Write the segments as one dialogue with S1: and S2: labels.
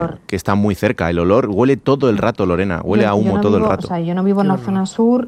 S1: que está muy cerca. El olor huele todo el rato, Lorena, huele a humo todo el rato.
S2: O sea, yo no vivo en la zona sur,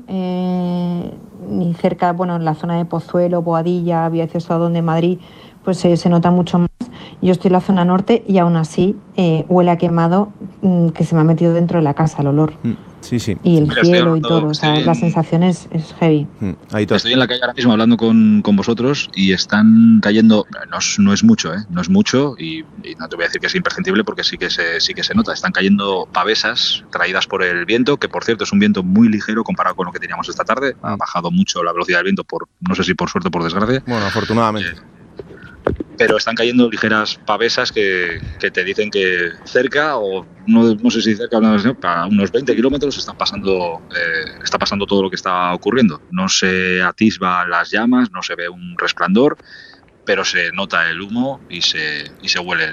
S2: ni cerca, bueno, en la zona de Pozuelo, Boadilla, Bieces-Odón de Madrid, pues se nota mucho más. Yo estoy en la zona norte y aún así huele a quemado, que se me ha metido dentro de la casa el olor.
S1: Sí, sí.
S2: Y el cielo y todo, o sea, la sensación es heavy.
S3: Estoy en la calle ahora mismo hablando con vosotros y están cayendo, no es mucho, no es mucho y no te voy a decir que es imperceptible porque sí que se nota, están cayendo pavesas traídas por el viento, que por cierto es un viento muy ligero comparado con lo que teníamos esta tarde, ha bajado mucho la velocidad del viento, no sé si por suerte o por desgracia.
S1: Bueno, afortunadamente.
S3: Pero están cayendo ligeras pavesas que te dicen que cerca, o no sé si cerca, a unos 20 kilómetros está pasando todo lo que está ocurriendo. No se atisban las llamas, no se ve un resplandor, pero se nota el humo y se huele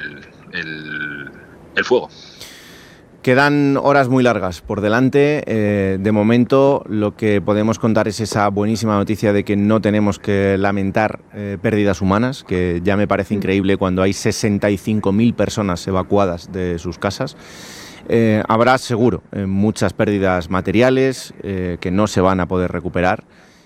S3: el fuego.
S1: Quedan horas muy largas por delante. De momento lo que podemos contar es esa buenísima noticia de que no tenemos que lamentar pérdidas humanas, que ya me parece increíble cuando hay 65.000 personas evacuadas de sus casas. Habrá seguro muchas pérdidas materiales que no se van a poder recuperar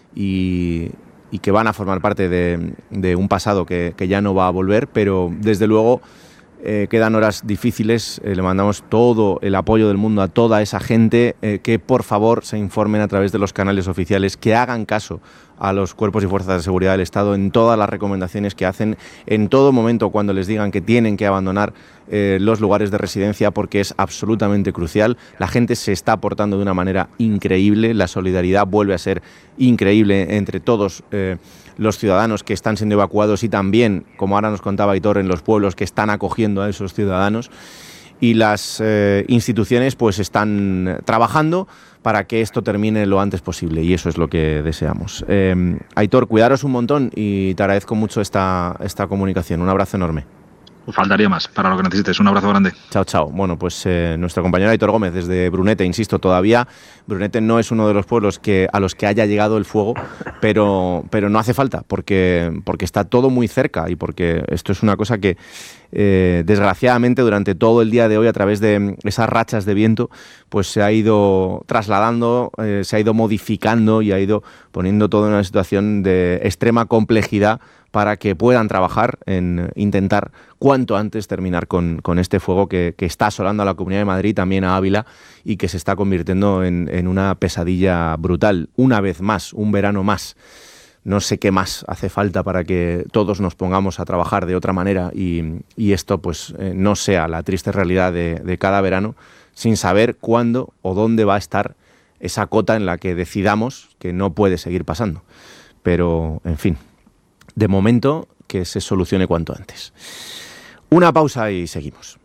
S1: y que van a formar parte de un pasado que ya no va a volver, pero desde luego quedan horas difíciles. Le mandamos todo el apoyo del mundo a toda esa gente, que por favor se informen a través de los canales oficiales, que hagan caso a los cuerpos y fuerzas de seguridad del Estado en todas las recomendaciones que hacen en todo momento cuando les digan que tienen que abandonar los lugares de residencia, porque es absolutamente crucial. La gente se está portando de una manera increíble, la solidaridad vuelve a ser increíble entre todos los ciudadanos que están siendo evacuados y también, como ahora nos contaba Aitor, en los pueblos que están acogiendo a esos ciudadanos, y las instituciones pues están trabajando para que esto termine lo antes posible, y eso es lo que deseamos. Aitor, cuidaros un montón y te agradezco mucho esta comunicación. Un abrazo enorme.
S3: Faltaría más para lo que necesites. Un abrazo grande.
S1: Chao, chao. Bueno, pues nuestro compañero Aitor Gómez desde Brunete, insisto, todavía Brunete no es uno de los pueblos a los que haya llegado el fuego, pero no hace falta, porque está todo muy cerca y porque esto es una cosa que desgraciadamente durante todo el día de hoy, a través de esas rachas de viento, pues se ha ido trasladando, se ha ido modificando y ha ido poniendo todo en una situación de extrema complejidad para que puedan trabajar en intentar cuanto antes terminar con este fuego que está asolando a la Comunidad de Madrid, también a Ávila, y que se está convirtiendo en una pesadilla brutal. Una vez más, un verano más. No sé qué más hace falta para que todos nos pongamos a trabajar de otra manera y esto pues no sea la triste realidad de cada verano, sin saber cuándo o dónde va a estar esa cota en la que decidamos que no puede seguir pasando. Pero, en fin, de momento que se solucione cuanto antes. Una pausa y seguimos.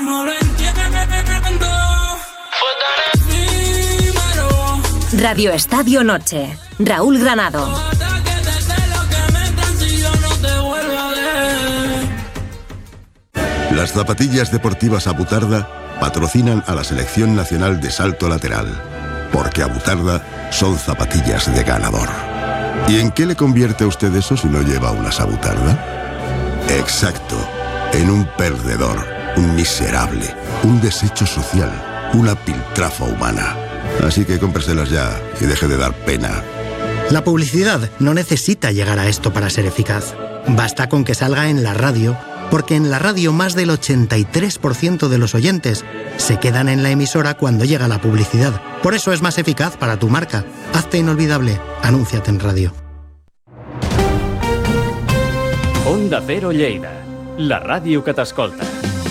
S4: Radio Estadio Noche. Raúl Granado.
S5: Las zapatillas deportivas Abutarda patrocinan a la Selección Nacional de Salto Lateral, porque Abutarda son zapatillas de ganador. ¿Y en qué le convierte a usted eso si no lleva unas Abutarda? Exacto, en un perdedor, un miserable, un desecho social, una piltrafa humana. Así que cómpreselas ya y deje de dar pena.
S6: La publicidad no necesita llegar a esto para ser eficaz. Basta con que salga en la radio, porque en la radio más del 83% de los oyentes se quedan en la emisora cuando llega la publicidad. Por eso es más eficaz para tu marca. Hazte inolvidable. Anúnciate en radio.
S7: Onda Cero Lleida, la ràdio que t'escolta.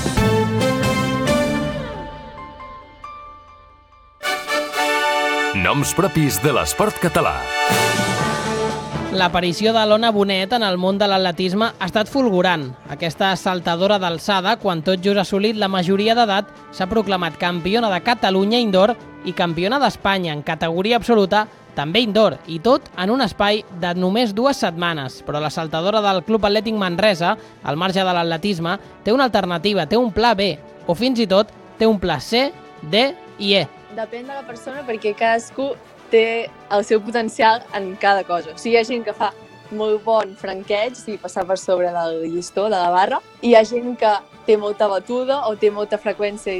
S7: Noms propis de l'esport català.
S8: L'aparició de l'Ona Bonet en el món de l'atletisme ha estat fulgurant. Aquesta saltadora d'alçada, quan tot just ha assolit la majoria d'edat, s'ha proclamat campiona de Catalunya indoor i campiona d'Espanya en categoria absoluta, també indoor, i tot en un espai de només 2 setmanes. Però la saltadora del Club Atlètic Manresa, al marge de l'atletisme, té una alternativa, té un pla B, o fins i tot té un pla C, D i E.
S9: Depèn de la persona perquè cadascú té el seu potencial en cada cosa. O sigui, hi ha gent que fa molt bon franqueig, i passar per sobre del llistó, de la barra, i hi ha gent que té molta batuda o té molta freqüència